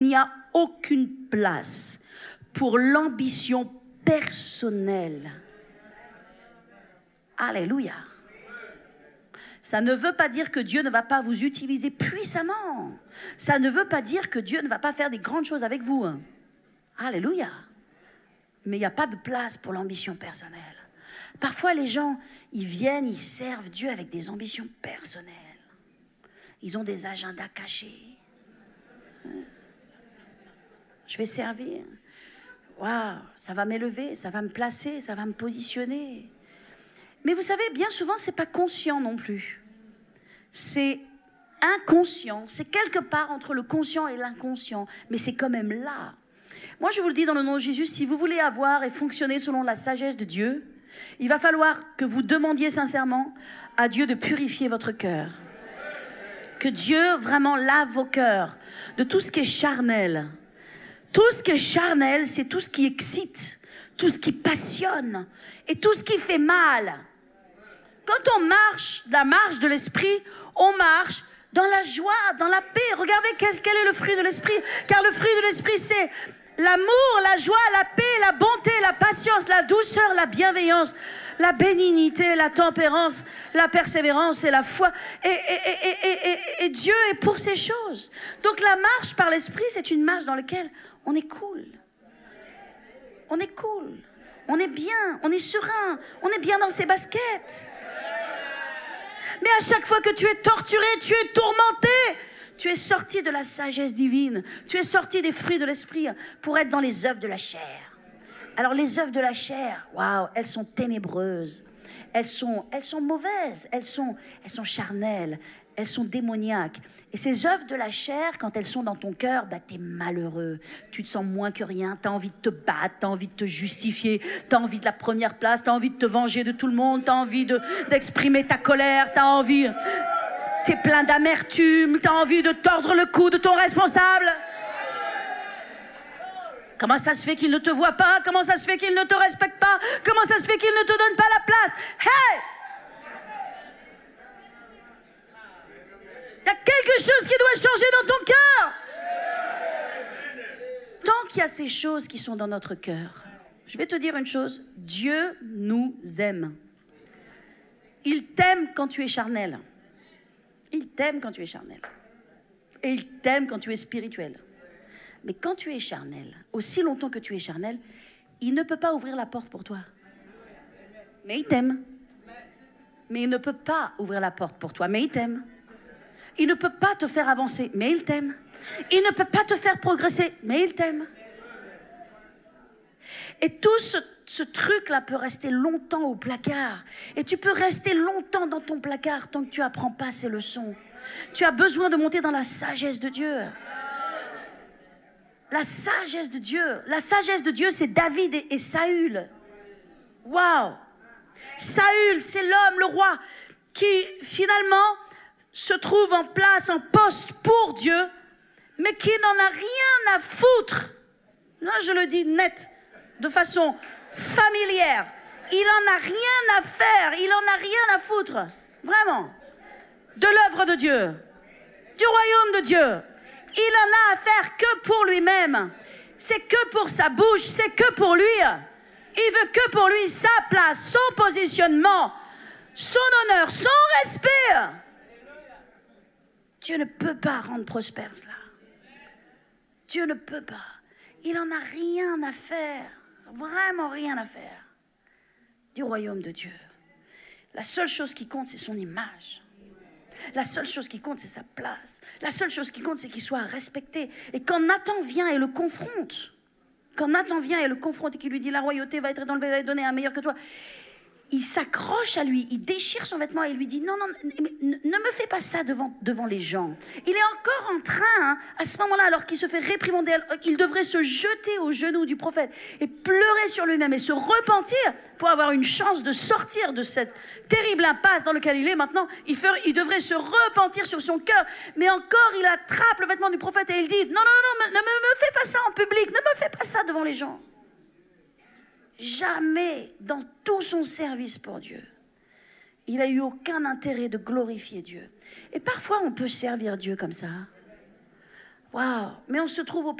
n'y a aucune place pour l'ambition personnelle. Alléluia. Ça ne veut pas dire que Dieu ne va pas vous utiliser puissamment. Ça ne veut pas dire que Dieu ne va pas faire des grandes choses avec vous. Alléluia. Mais il n'y a pas de place pour l'ambition personnelle. Parfois, les gens, ils viennent, ils servent Dieu avec des ambitions personnelles. Ils ont des agendas cachés. Je vais servir. Waouh, ça va m'élever, ça va me placer, ça va me positionner. Mais vous savez, bien souvent, ce n'est pas conscient non plus. C'est inconscient. C'est quelque part entre le conscient et l'inconscient. Mais c'est quand même là. Moi, je vous le dis dans le nom de Jésus, si vous voulez avoir et fonctionner selon la sagesse de Dieu, il va falloir que vous demandiez sincèrement à Dieu de purifier votre cœur. Que Dieu vraiment lave vos cœurs de tout ce qui est charnel. Tout ce qui est charnel, c'est tout ce qui excite, tout ce qui passionne et tout ce qui fait mal. Quand on marche la marche de l'esprit, on marche dans la joie, dans la paix. Regardez quel est le fruit de l'esprit. Car le fruit de l'esprit, c'est l'amour, la joie, la paix, la bonté, la patience, la douceur, la bienveillance, la bénignité, la tempérance, la persévérance et la foi. Et Dieu est pour ces choses. Donc la marche par l'esprit, c'est une marche dans laquelle on est cool. On est cool. On est bien. On est serein. On est bien dans ses baskets. Mais à chaque fois que tu es torturé, tu es tourmenté, tu es sorti de la sagesse divine, tu es sorti des fruits de l'esprit pour être dans les œuvres de la chair. Alors les œuvres de la chair, waouh, elles sont ténébreuses, elles sont mauvaises, elles sont charnelles, elles sont démoniaques. Et ces œuvres de la chair, quand elles sont dans ton cœur, t'es malheureux, tu te sens moins que rien, t'as envie de te battre, t'as envie de te justifier, t'as envie de la première place, t'as envie de te venger de tout le monde, t'as envie d'exprimer ta colère, t'as envie... T'es plein d'amertume, t'as envie de tordre le cou de ton responsable. Comment ça se fait qu'il ne te voit pas? Comment ça se fait qu'il ne te respecte pas? Comment ça se fait qu'il ne te donne pas la place? Hey! Il y a quelque chose qui doit changer dans ton cœur. Tant qu'il y a ces choses qui sont dans notre cœur, je vais te dire une chose, Dieu nous aime. Il t'aime quand tu es charnel. Il t'aime quand tu es charnel. Et il t'aime quand tu es spirituel. Mais quand tu es charnel, aussi longtemps que tu es charnel, il ne peut pas ouvrir la porte pour toi. Mais il t'aime. Mais il ne peut pas ouvrir la porte pour toi. Mais il t'aime. Il ne peut pas te faire avancer. Mais il t'aime. Il ne peut pas te faire progresser. Mais il t'aime. Et tout ce truc-là peut rester longtemps au placard. Et tu peux rester longtemps dans ton placard tant que tu n'apprends pas ces leçons. Tu as besoin de monter dans la sagesse de Dieu. La sagesse de Dieu. La sagesse de Dieu, c'est David et Saül. Waouh! Saül, c'est l'homme, le roi, qui finalement se trouve en place, en poste pour Dieu, mais qui n'en a rien à foutre. Là, je le dis net. De façon familière. Il en a rien à faire, il en a rien à foutre. Vraiment. De l'œuvre de Dieu. Du royaume de Dieu. Il en a à faire que pour lui-même. C'est que pour sa bouche, c'est que pour lui. Il veut que pour lui sa place, son positionnement, son honneur, son respect. Dieu ne peut pas rendre prospère cela. Dieu ne peut pas. Il en a rien à faire. Vraiment rien à faire du royaume de Dieu. La seule chose qui compte, c'est son image. La seule chose qui compte, c'est sa place. La seule chose qui compte, c'est qu'il soit respecté. Et quand Nathan vient et le confronte, et qu'il lui dit la royauté va être enlevée, va être donnée à un meilleur que toi, il s'accroche à lui, il déchire son vêtement et il lui dit non, ne me fais pas ça devant les gens. Il est encore en train, à ce moment-là, alors qu'il se fait réprimander, il devrait se jeter aux genoux du prophète et pleurer sur lui-même et se repentir pour avoir une chance de sortir de cette terrible impasse dans laquelle il est maintenant. Il devrait se repentir sur son cœur, mais encore il attrape le vêtement du prophète et il dit non, ne me fais pas ça en public, ne me fais pas ça devant les gens. Jamais dans tout son service pour Dieu, il n'a eu aucun intérêt de glorifier Dieu. Et parfois, on peut servir Dieu comme ça. Waouh! Mais on se trouve au